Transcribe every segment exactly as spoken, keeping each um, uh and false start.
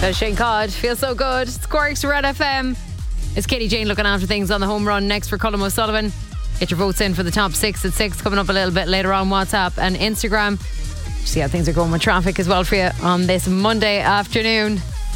That's Shane Codd. Feels so good. It's Quarks Red F M. It's Katie Jane looking after things on the home run. Next for Colm O'Sullivan. Get your votes in for the top six at six. Coming up a little bit later on WhatsApp and Instagram. See how things are going with traffic as well for you on this Monday afternoon.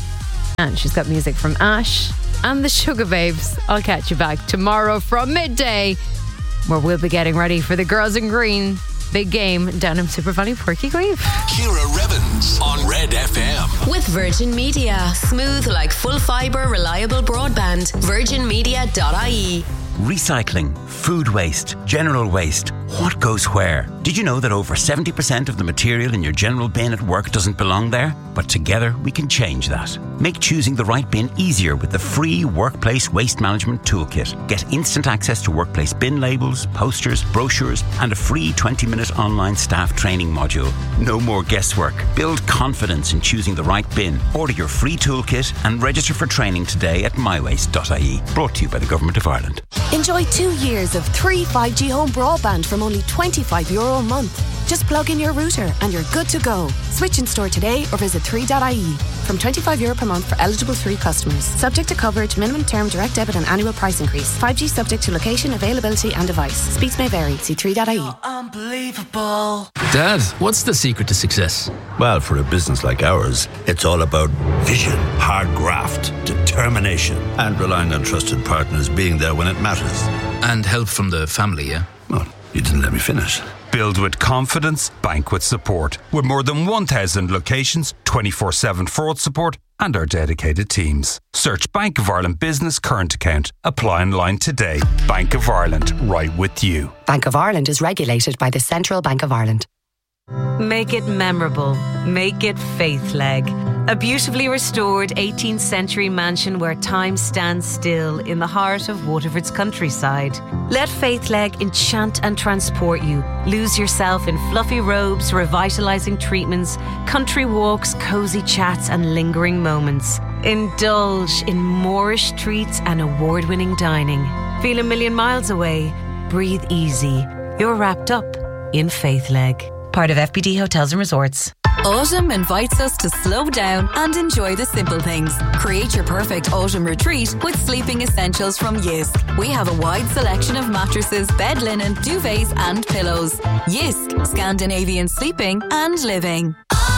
And she's got music from Ash and the Sugar Babes. I'll catch you back tomorrow from midday, where we'll be getting ready for the Girls in Green big game down in Super Valley Porky Grieve. Ciara Revens on Red F M. With Virgin Media. Smooth like full fibre, reliable broadband. virgin media dot I E. Recycling, food waste, general waste. What goes where? Did you know that over seventy percent of the material in your general bin at work doesn't belong there? But together we can change that. Make choosing the right bin easier with the free Workplace Waste Management Toolkit. Get instant access to workplace bin labels, posters, brochures, and a free twenty minute online staff training module. No more guesswork. Build confidence in choosing the right bin. Order your free toolkit and register for training today at my waste dot I E. Brought to you by the Government of Ireland. Enjoy two years of three five G home broadband from only twenty-five euro a month. Just plug in your router and you're good to go. Switch in store today or visit three dot I E. From twenty-five euro per month for eligible three customers. Subject to coverage, minimum term, direct debit and annual price increase. five G subject to location, availability and device. Speeds may vary. See three dot I E. Unbelievable. Dad, what's the secret to success? Well, for a business like ours, it's all about vision, hard graft, determination, and relying on trusted partners being there when it matters. And help from the family, yeah? Well, you didn't let me finish. Build with confidence, bank with support. With more than one thousand locations, twenty-four seven fraud support and our dedicated teams. Search Bank of Ireland Business Current Account. Apply online today. Bank of Ireland, right with you. Bank of Ireland is regulated by the Central Bank of Ireland. Make it memorable. Make it Faithleg. A beautifully restored eighteenth century mansion where time stands still in the heart of Waterford's countryside. Let Faithleg enchant and transport you. Lose yourself in fluffy robes, revitalising treatments, country walks, cosy chats and lingering moments. Indulge in Moorish treats and award-winning dining. Feel a million miles away. Breathe easy. You're wrapped up in Faithleg. Part of F B D Hotels and Resorts. Autumn invites us to slow down and enjoy the simple things. Create your perfect autumn retreat with sleeping essentials from Yisk. We have a wide selection of mattresses, bed linen, duvets and pillows. Yisk, Scandinavian sleeping and living.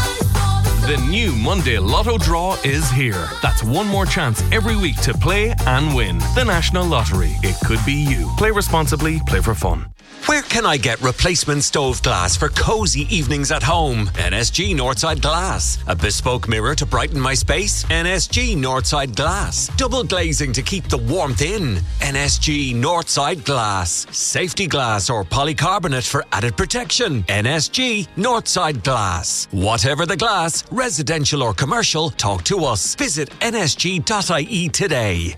The new Monday Lotto draw is here. That's one more chance every week to play and win. The National Lottery. It could be you. Play responsibly, play for fun. Where can I get replacement stove glass for cosy evenings at home? N S G Northside Glass. A bespoke mirror to brighten my space? N S G Northside Glass. Double glazing to keep the warmth in? N S G Northside Glass. Safety glass or polycarbonate for added protection? N S G Northside Glass. Whatever the glass, residential or commercial, talk to us. Visit N S G dot I E today.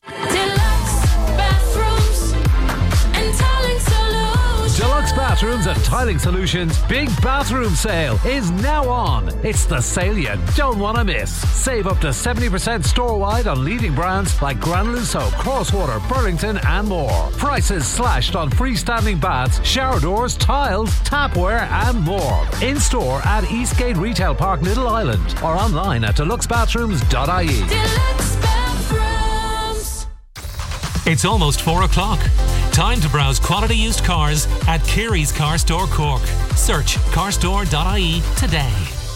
Deluxe Bathrooms and Tiling Solutions Big Bathroom Sale is now on. It's the sale you don't want to miss. Save up to seventy percent store-wide on leading brands like Granite Soap, Crosswater, Burlington and more. Prices slashed on freestanding baths, shower doors, tiles, tapware and more. In-store at Eastgate Retail Park, Little Island or online at deluxe bathrooms dot I E. Deluxe Bathrooms. It's almost four o'clock. Time to browse quality used cars at Kerry's Car Store Cork. Search car store dot I E today.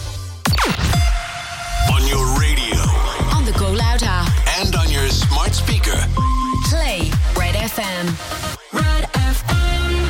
On your radio. On the Go Loud app. And on your smart speaker. Play Red F M. Red F M.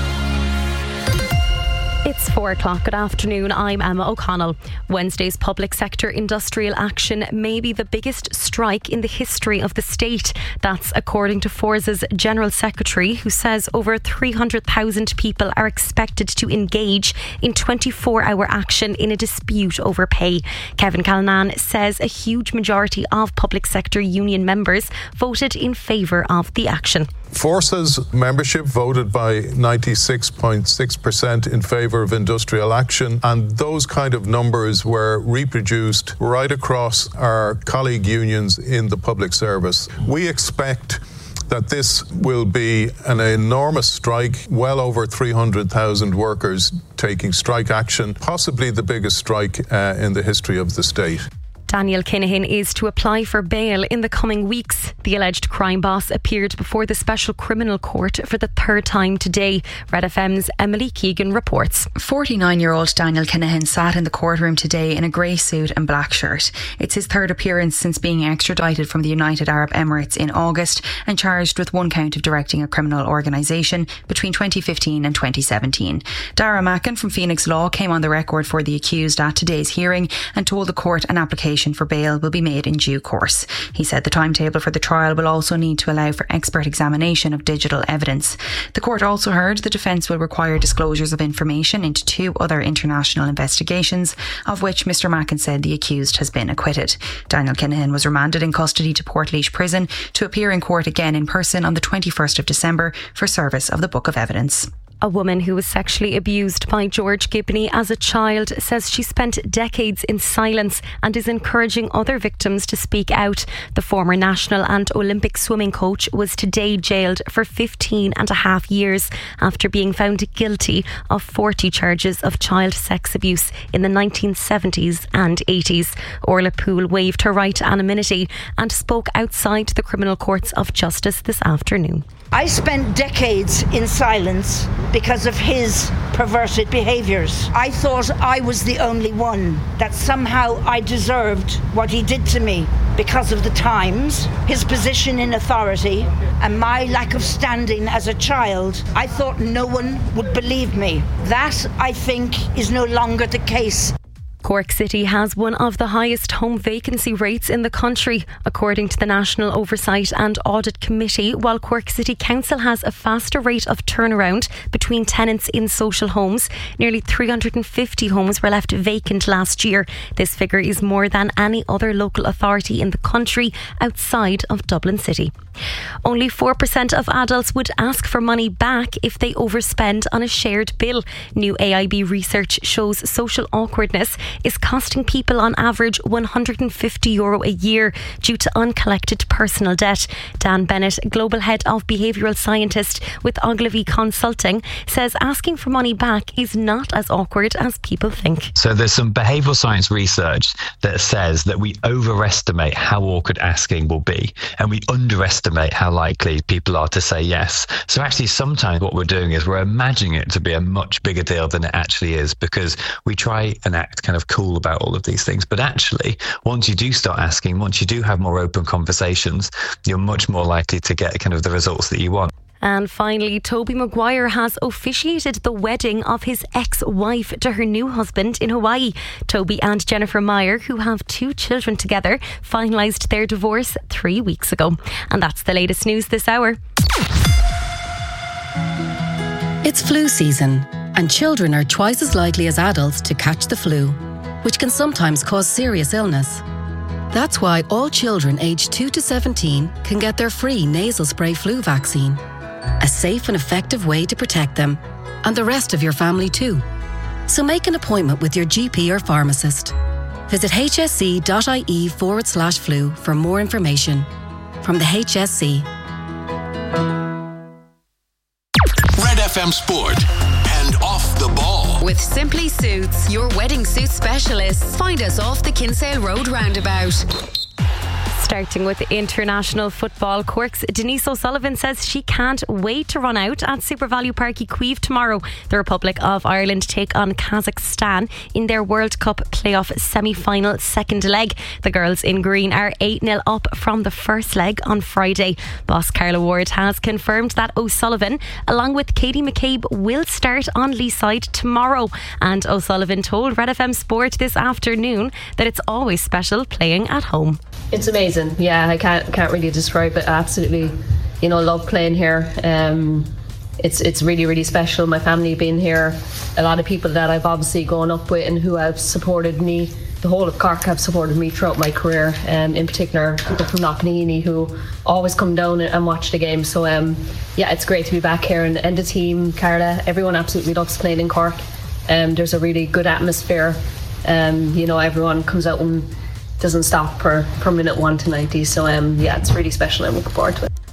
It's four o'clock. Good afternoon. I'm Emma O'Connell. Wednesday's public sector industrial action may be the biggest strike in the history of the state. That's according to Forza's General Secretary, who says over three hundred thousand people are expected to engage in twenty-four hour action in a dispute over pay. Kevin Callanan says a huge majority of public sector union members voted in favour of the action. Forza's membership voted by ninety-six point six percent in favour of industrial action, and those kind of numbers were reproduced right across our colleague unions in the public service. We expect that this will be an enormous strike, well over three hundred thousand workers taking strike action, possibly the biggest strike uh, in the history of the state. Daniel Kinahan is to apply for bail in the coming weeks. The alleged crime boss appeared before the Special Criminal Court for the third time today. Red F M's Emily Keegan reports. forty-nine-year-old Daniel Kinahan sat in the courtroom today in a grey suit and black shirt. It's his third appearance since being extradited from the United Arab Emirates in August and charged with one count of directing a criminal organisation between twenty fifteen and twenty seventeen. Dara Mackin from Phoenix Law came on the record for the accused at today's hearing and told the court an application for bail will be made in due course. He said the timetable for the trial will also need to allow for expert examination of digital evidence. The court also heard the defence will require disclosures of information into two other international investigations, of which Mr Mackin said the accused has been acquitted. Daniel Kinahan was remanded in custody to Portlaoise Prison to appear in court again in person on the twenty-first of December for service of the Book of Evidence. A woman who was sexually abused by George Gibney as a child says she spent decades in silence and is encouraging other victims to speak out. The former national and Olympic swimming coach was today jailed for fifteen and a half years after being found guilty of forty charges of child sex abuse in the nineteen seventies and eighties. Orla Poole waived her right to anonymity and spoke outside the criminal courts of justice this afternoon. I spent decades in silence because of his perverted behaviours. I thought I was the only one, that somehow I deserved what he did to me because of the times, his position in authority, and my lack of standing as a child. I thought no one would believe me. That, I think, is no longer the case. Cork City has one of the highest home vacancy rates in the country, according to the National Oversight and Audit Committee, while Cork City Council has a faster rate of turnaround between tenants in social homes. Nearly three hundred fifty homes were left vacant last year. This figure is more than any other local authority in the country outside of Dublin City. Only four percent of adults would ask for money back if they overspend on a shared bill. New A I B research shows social awkwardness is costing people on average one hundred fifty euro a year due to uncollected personal debt. Dan Bennett, Global Head of Behavioural Scientist with Ogilvy Consulting, says asking for money back is not as awkward as people think. So there's some behavioural science research that says that we overestimate how awkward asking will be and we underestimate how likely people are to say yes. So actually sometimes what we're doing is we're imagining it to be a much bigger deal than it actually is, because we try and act kind of cool about all of these things. But actually, once you do start asking, once you do have more open conversations, you're much more likely to get kind of the results that you want. And finally, Toby Maguire has officiated the wedding of his ex-wife to her new husband in Hawaii. Toby and Jennifer Meyer, who have two children together, finalised their divorce three weeks ago. And that's the latest news this hour. It's flu season, and children are twice as likely as adults to catch the flu, which can sometimes cause serious illness. That's why all children aged two to seventeen can get their free nasal spray flu vaccine. A safe and effective way to protect them, and the rest of your family too. So make an appointment with your G P or pharmacist. Visit hsc.ie forward slash flu for more information. From the H S C. Red F M Sport and Off the Ball. With Simply Suits, your wedding suit specialists. Find us off the Kinsale Road roundabout. Starting with international football, Cork's Denise O'Sullivan says she can't wait to run out at Super Value Park Kyiv tomorrow. The Republic of Ireland take on Kazakhstan in their World Cup playoff semi-final second leg. The girls in green are eight nil up from the first leg on Friday. Boss Carla Ward has confirmed that O'Sullivan, along with Katie McCabe, will start on Lee's side tomorrow. And O'Sullivan told Red F M Sport this afternoon that it's always special playing at home. It's amazing. Yeah, I can't can't really describe it. I absolutely, you know, love playing here. Um, it's it's really really special. My family being here, a lot of people that I've obviously grown up with and who have supported me. The whole of Cork have supported me throughout my career. Um, in particular, people from Knocknaheeny who always come down and watch the game. So um, yeah, it's great to be back here, and, and the team, Carla, everyone absolutely loves playing in Cork. Um, there's a really good atmosphere. Um, you know, everyone comes out and doesn't stop per, per minute one to ninety. So um, yeah, it's really special. I'm looking forward to it.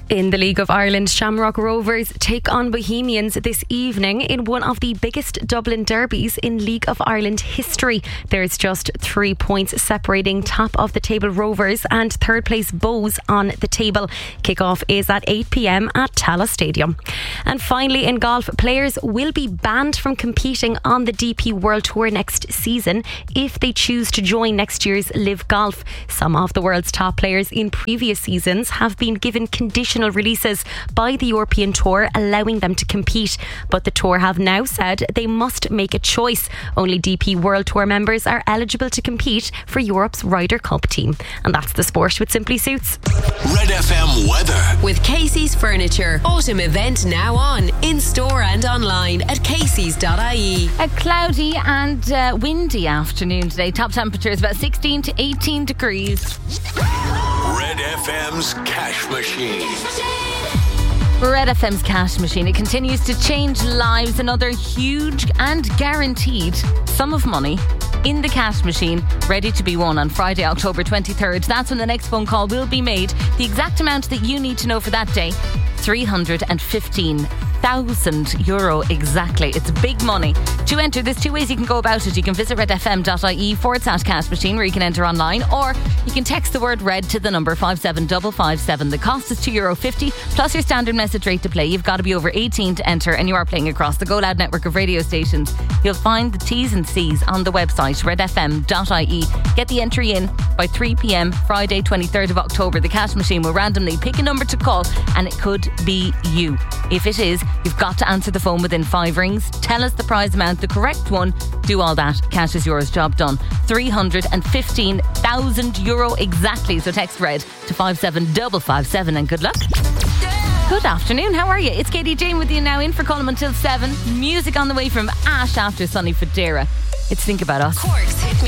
In the League of Ireland, Shamrock Rovers take on Bohemians this evening in one of the biggest Dublin derbies in League of Ireland history. There's just three points separating top of the table Rovers and third place Bows on the table. Kickoff is at eight p.m. at Tallaght Stadium. And finally, in golf, players will be banned from competing on the D P World Tour next season if they choose to join next year's Live Golf. Some of the world's top players in previous seasons have been given conditional releases by the European Tour allowing them to compete, but the Tour have now said they must make a choice. Only D P World Tour members are eligible to compete for Europe's Ryder Cup team. And that's the sport with Simply Suits. Red F M weather with Casey's Furniture. Autumn event now on, in store and online at caseys dot I E. A cloudy and uh, windy afternoon today. Top temperature is about sixteen to eighteen degrees. Red F M's Cash Machine. Red F M's Cash Machine. It continues to change lives. Another huge and guaranteed sum of money in the Cash Machine, ready to be won on Friday, October twenty-third. That's when the next phone call will be made. The exact amount that you need to know for that day, three hundred fifteen thousand euro exactly. It's big money. To enter, there's two ways you can go about it. You can visit redfm.ie forward slash cash machine, where you can enter online, or you can text the word red to the number five seven five five seven. The cost is two euro fifty plus your standard message rate to play. You've got to be over eighteen to enter, and you are playing across the Go Loud network of radio stations. You'll find the T's and C's on the website redfm dot I E. Get the entry in by three p.m. Friday twenty-third of October. The Cash Machine will randomly pick a number to call, and it could be you. If it is, you've got to answer the phone within five rings. Tell us the prize amount, the correct one. Do all that. Cash is yours. Job done. three hundred fifteen thousand euro exactly. So text red to five seven five five seven and good luck. Good afternoon, how are you? It's Katie Jane with you now, in for Colm until seven. Music on the way from Ash after Sonny Fodera. It's Think About Us. Cork's hit